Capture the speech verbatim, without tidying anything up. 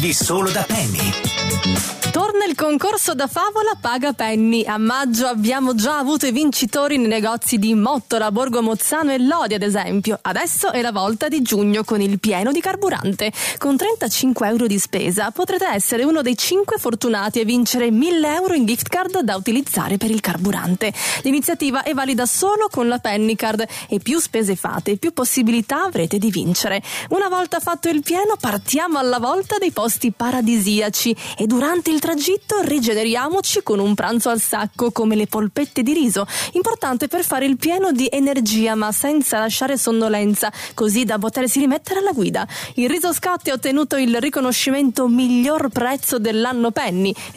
Di solo da Penny. Torna il concorso da favola Paga Penny. A maggio abbiamo già avuto i vincitori nei negozi di Mottola, Borgo Mozzano e Lodi, ad esempio. Adesso è la volta di giugno con il pieno di carburante. Con trentacinque euro di spesa potrete essere uno dei cinque fortunati a vincere mille euro in gift card da utilizzare per il carburante. L'iniziativa è valida solo con la Penny Card e più spese fate, più possibilità avrete di vincere. Una volta fatto il pieno, partiamo alla volta dei posti paradisiaci e durante il tragitto rigeneriamoci con un pranzo al sacco come le polpette di riso, importante per fare il pieno di energia ma senza lasciare sonnolenza, così da potersi rimettere alla guida. Il riso Scotti ha ottenuto il riconoscimento miglior prezzo dell'anno Penny.